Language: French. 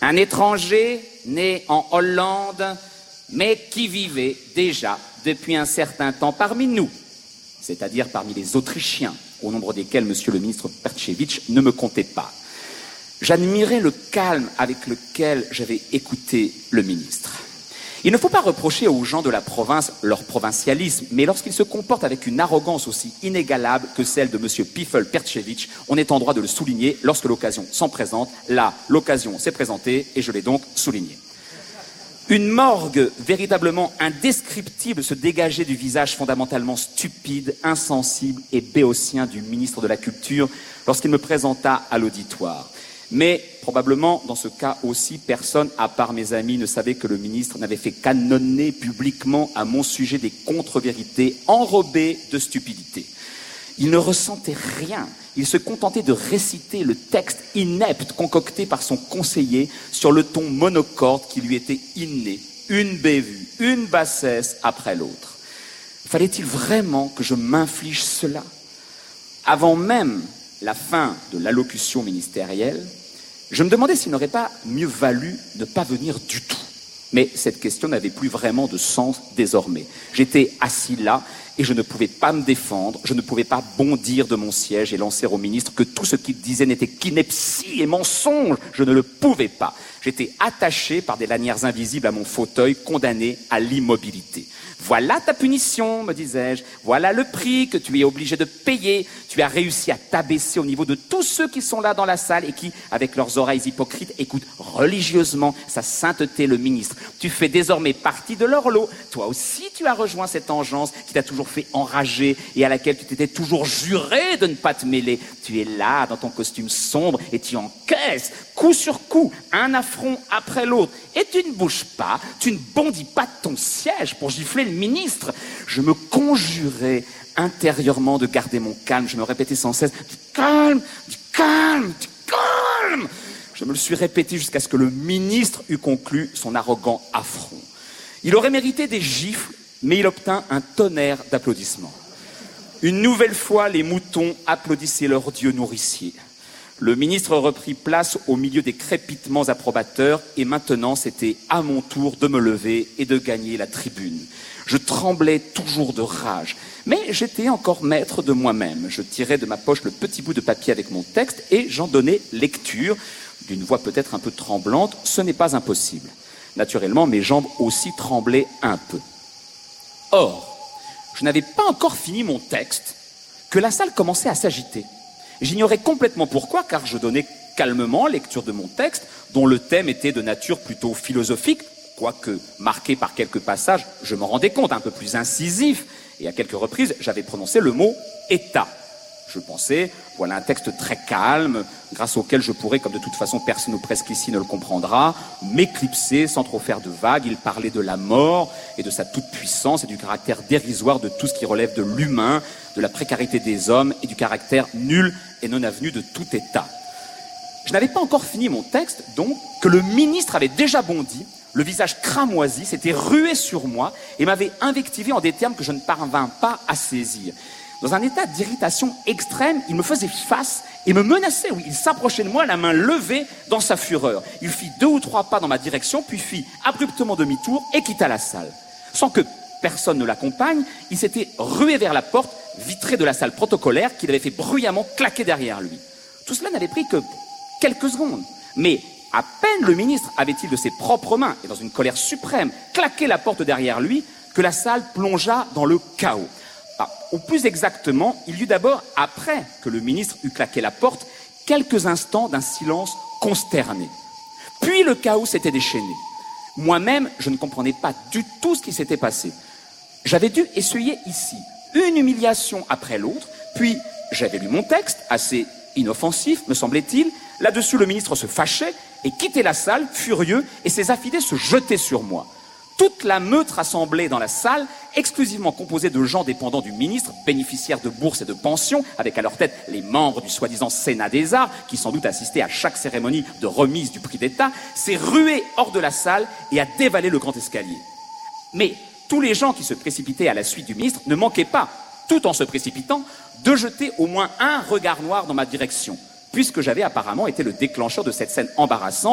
Un étranger né en Hollande, mais qui vivait déjà depuis un certain temps parmi nous, c'est-à-dire parmi les Autrichiens, au nombre desquels monsieur le ministre Pertschevitch ne me comptait pas. J'admirais le calme avec lequel j'avais écouté le ministre. Il ne faut pas reprocher aux gens de la province leur provincialisme, mais lorsqu'ils se comportent avec une arrogance aussi inégalable que celle de monsieur Piffel Pertschevitch, on est en droit de le souligner lorsque l'occasion s'en présente. Là, l'occasion s'est présentée et je l'ai donc souligné. Une morgue véritablement indescriptible se dégageait du visage fondamentalement stupide, insensible et béotien du ministre de la Culture lorsqu'il me présenta à l'auditoire. Mais probablement, dans ce cas aussi, personne, à part mes amis, ne savait que le ministre n'avait fait canonner publiquement à mon sujet des contre-vérités enrobées de stupidité. Il ne ressentait rien. Il se contentait de réciter le texte inepte concocté par son conseiller sur le ton monocorde qui lui était inné, une bévue, une bassesse après l'autre. Fallait-il vraiment que je m'inflige cela? Avant même la fin de l'allocution ministérielle, je me demandais s'il n'aurait pas mieux valu ne pas venir du tout. Mais cette question n'avait plus vraiment de sens désormais. J'étais assis là et je ne pouvais pas me défendre, je ne pouvais pas bondir de mon siège et lancer au ministre que tout ce qu'il disait n'était qu'ineptie et mensonge. Je ne le pouvais pas. J'étais attaché par des lanières invisibles à mon fauteuil, condamné à l'immobilité. Voilà ta punition, me disais-je. Voilà le prix que tu es obligé de payer. Tu as réussi à t'abaisser au niveau de tous ceux qui sont là dans la salle et qui, avec leurs oreilles hypocrites, écoutent religieusement sa sainteté, le ministre. Tu fais désormais partie de leur lot. Toi aussi, tu as rejoint cette engeance qui t'a toujours fait enrager et à laquelle tu t'étais toujours juré de ne pas te mêler. Tu es là, dans ton costume sombre, et tu encaisses, coup sur coup, un affront après l'autre. Et tu ne bouges pas, tu ne bondis pas de ton siège pour gifler le ministre. Je me conjurais intérieurement de garder mon calme. Je me répétais sans cesse, du calme, du calme, du calme. Je me le suis répété jusqu'à ce que le ministre eût conclu son arrogant affront. Il aurait mérité des gifles, mais il obtint un tonnerre d'applaudissements. Une nouvelle fois, les moutons applaudissaient leur dieu nourricier. Le ministre reprit place au milieu des crépitements approbateurs et maintenant c'était à mon tour de me lever et de gagner la tribune. Je tremblais toujours de rage, mais j'étais encore maître de moi-même. Je tirais de ma poche le petit bout de papier avec mon texte et j'en donnais lecture. D'une voix peut-être un peu tremblante, ce n'est pas impossible. Naturellement, mes jambes aussi tremblaient un peu. Or, je n'avais pas encore fini mon texte que la salle commençait à s'agiter. J'ignorais complètement pourquoi, car je donnais calmement lecture de mon texte, dont le thème était de nature plutôt philosophique, quoique marqué par quelques passages, je m'en rendais compte, un peu plus incisif, et à quelques reprises, j'avais prononcé le mot « État ». Je pensais, voilà un texte très calme, grâce auquel je pourrais, comme de toute façon personne ou presque ici ne le comprendra, m'éclipser sans trop faire de vagues. Il parlait de la mort et de sa toute-puissance et du caractère dérisoire de tout ce qui relève de l'humain, de la précarité des hommes et du caractère nul et non avenu de tout État. Je n'avais pas encore fini mon texte, donc, que le ministre avait déjà bondi, le visage cramoisi, s'était rué sur moi et m'avait invectivé en des termes que je ne parvins pas à saisir. Dans un état d'irritation extrême, il me faisait face et me menaçait. Oui, il s'approchait de moi, la main levée dans sa fureur. Il fit 2 ou 3 pas dans ma direction, puis fit abruptement demi-tour et quitta la salle. Sans que personne ne l'accompagne, il s'était rué vers la porte vitrée de la salle protocolaire qu'il avait fait bruyamment claquer derrière lui. Tout cela n'avait pris que quelques secondes. Mais à peine le ministre avait-il de ses propres mains, et dans une colère suprême, claqué la porte derrière lui, que la salle plongea dans le chaos. Ou plus exactement, il y eut d'abord, après que le ministre eut claqué la porte, quelques instants d'un silence consterné. Puis le chaos s'était déchaîné. Moi-même, je ne comprenais pas du tout ce qui s'était passé. J'avais dû essuyer ici une humiliation après l'autre, puis j'avais lu mon texte, assez inoffensif, me semblait-il. Là-dessus, le ministre se fâchait et quittait la salle, furieux, et ses affidés se jetaient sur moi. Toute la meute rassemblée dans la salle, exclusivement composée de gens dépendants du ministre, bénéficiaires de bourses et de pensions, avec à leur tête les membres du soi-disant Sénat des Arts, qui sans doute assistaient à chaque cérémonie de remise du prix d'État, s'est rué hors de la salle et a dévalé le grand escalier. Mais tous les gens qui se précipitaient à la suite du ministre ne manquaient pas, tout en se précipitant, de jeter au moins un regard noir dans ma direction, puisque j'avais apparemment été le déclencheur de cette scène embarrassante